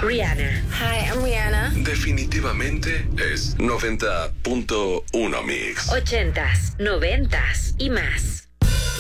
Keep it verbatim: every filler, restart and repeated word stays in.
Rihanna. Hi, I'm Rihanna. Definitivamente es noventa punto uno Mix. Ochentas, noventas y más.